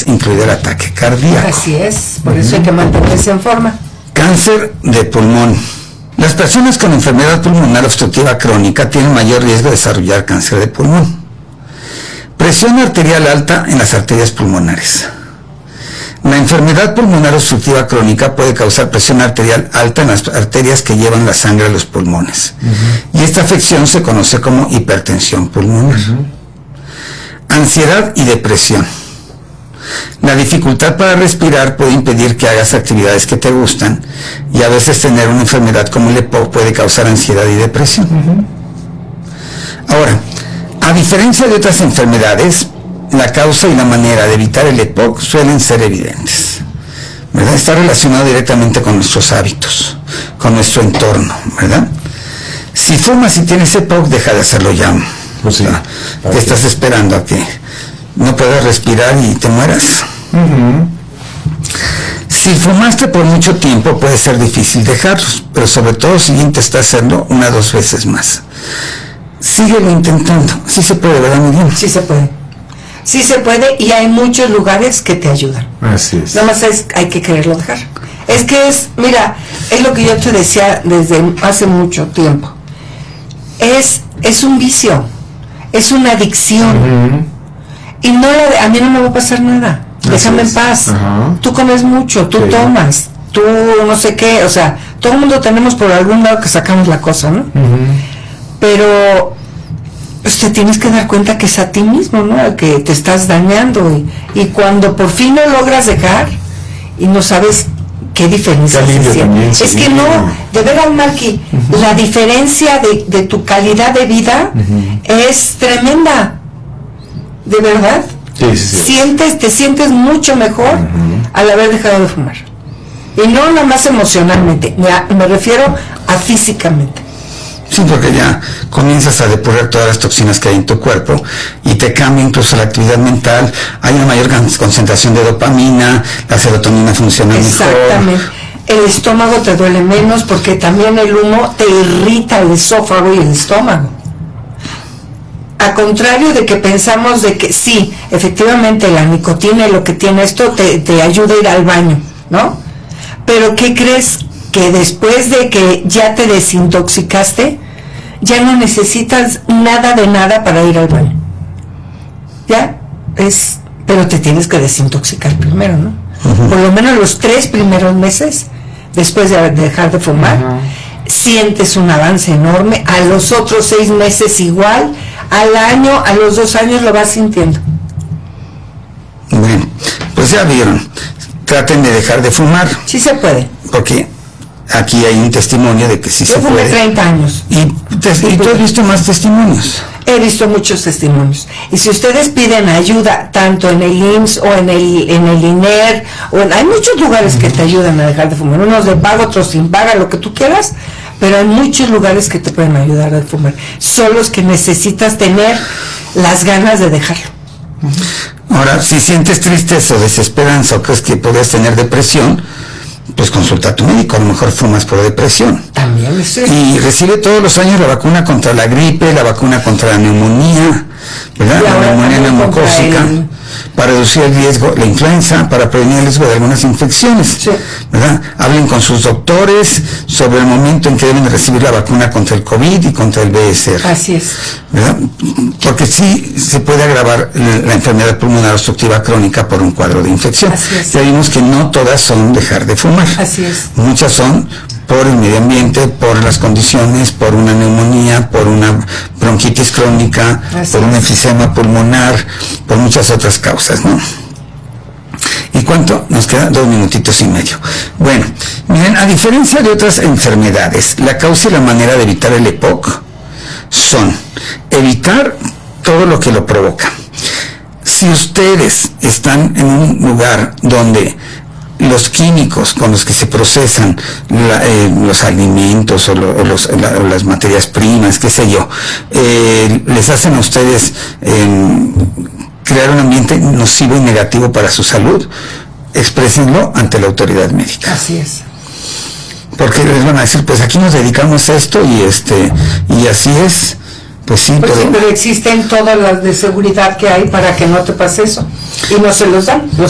incluido el ataque cardíaco. Así es, por eso hay que mantenerse en forma. Cáncer de pulmón. Las personas con enfermedad pulmonar obstructiva crónica tienen mayor riesgo de desarrollar cáncer de pulmón. Presión arterial alta en las arterias pulmonares. La enfermedad pulmonar obstructiva crónica puede causar presión arterial alta en las arterias que llevan la sangre a los pulmones. Y esta afección se conoce como hipertensión pulmonar. Ansiedad y depresión. La dificultad para respirar puede impedir que hagas actividades que te gustan, y a veces tener una enfermedad como el EPOC puede causar ansiedad y depresión. Ahora, a diferencia de otras enfermedades, la causa y la manera de evitar el EPOC suelen ser evidentes, ¿verdad? Está relacionado directamente con nuestros hábitos, con nuestro entorno, ¿verdad? Si fumas y tienes EPOC, deja de hacerlo ya. Pues sí. ¿Qué estás esperando? ¿A que no puedas respirar y te mueras? Si fumaste por mucho tiempo, puede ser difícil dejarlos, pero sobre todo si intentas hacerlo 1 o 2 veces más. Síguelo intentando. Sí se puede, ¿verdad, Miriam? Sí se puede. Sí se puede, y hay muchos lugares que te ayudan. Así es. Nada más hay que quererlo dejar. Es que mira, es lo que yo te decía desde hace mucho tiempo. Es un vicio, es una adicción. Y a mí no me va a pasar nada. Déjame en paz. Tú comes mucho, tú tomas, tú no sé qué, o sea, todo el mundo tenemos por algún lado que sacamos la cosa, ¿no? Pero te tienes que dar cuenta que es a ti mismo, ¿no? Que te estás dañando, y cuando por fin lo logras dejar y no sabes qué diferencia se siente. Es que no, de verdad, Marky, la diferencia de tu calidad de vida es tremenda, de verdad. Te sientes mucho mejor al haber dejado de fumar, y no nada más emocionalmente, me refiero a físicamente. Sí, porque ya comienzas a depurar todas las toxinas que hay en tu cuerpo, y te cambia incluso la actividad mental. Hay una mayor concentración de dopamina, la serotonina funciona mejor. Exactamente. El estómago te duele menos, porque también el humo te irrita el esófago y el estómago. A contrario de que pensamos de que sí, efectivamente la nicotina y lo que tiene esto te ayuda a ir al baño, ¿no? Pero ¿qué crees? Que después de que ya te desintoxicaste, ya no necesitas nada de nada para ir al baño. Pero te tienes que desintoxicar primero, ¿no? Por lo menos los 3 primeros meses, después de dejar de fumar, sientes un avance enorme. A los otros 6 meses igual, al año, a los 2 años lo vas sintiendo. Bueno, pues ya vieron, traten de dejar de fumar. Sí se puede. Porque aquí hay un testimonio de que sí se puede. Yo fumé 30 años. ¿Y tú has visto más testimonios? He visto muchos testimonios. Y si ustedes piden ayuda, tanto en el IMSS o en el INER, hay muchos lugares que te ayudan a dejar de fumar. Unos de pago, otros sin paga, lo que tú quieras. Pero hay muchos lugares que te pueden ayudar a fumar. Solo es que necesitas tener las ganas de dejarlo. Ahora, si sientes tristeza o desesperanza, o crees que podrías tener depresión, pues consulta a tu médico. A lo mejor fumas por depresión. También es eso. Y recibe todos los años la vacuna contra la gripe, la vacuna contra la neumonía, ¿verdad? La neumonía neumocócica, para reducir el riesgo, la influenza, para prevenir el riesgo de algunas infecciones, ¿verdad? Hablen con sus doctores sobre el momento en que deben recibir la vacuna contra el COVID y contra el BSR. Así es. ¿Verdad? Porque sí se puede agravar la enfermedad pulmonar obstructiva crónica por un cuadro de infección. Así es. Ya vimos que no todas son dejar de fumar. Así es. Muchas son por el medio ambiente, por las condiciones, por una neumonía, por una bronquitis crónica, por un enfisema pulmonar, por muchas otras causas, ¿no? ¿Y cuánto? Nos quedan 2 minutitos y medio. Bueno, miren, a diferencia de otras enfermedades, la causa y la manera de evitar el EPOC son evitar todo lo que lo provoca. Si ustedes están en un lugar donde los químicos con los que se procesan los alimentos o las materias primas, qué sé yo, les hacen a ustedes crear un ambiente nocivo y negativo para su salud, exprésenlo ante la autoridad médica. Así es. Porque les van a decir, pues aquí nos dedicamos a esto y así es. Pues sí, pero existen todas las de seguridad que hay para que no te pase eso, y no se los dan.